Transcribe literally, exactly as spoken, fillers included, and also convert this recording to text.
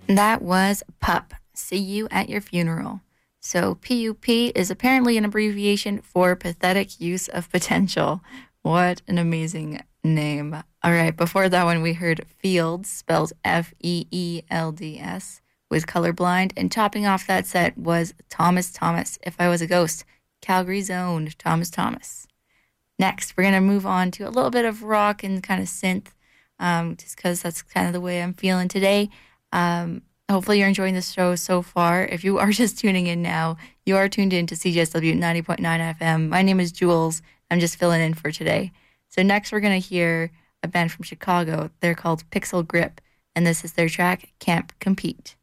That was PUP, See You at Your Funeral. So P U P is apparently an abbreviation for Pathetic Use of Potential. What an amazing name. All right, before that one, we heard Fields, spelled F E E L D S, with Colorblind. And topping off that set was Thomas Thomas, If I Was a Ghost, Calgary's own Thomas Thomas. Next, we're going to move on to a little bit of rock and kind of synth, um, just because that's kind of the way I'm feeling today. Um, hopefully you're enjoying this show so far. If you are just tuning in now, you are tuned in to C J S W ninety point nine F M. My name is Jules. I'm just filling in for today. So next we're going to hear a band from Chicago. They're called Pixel Grip, and this is their track, Can't Compete.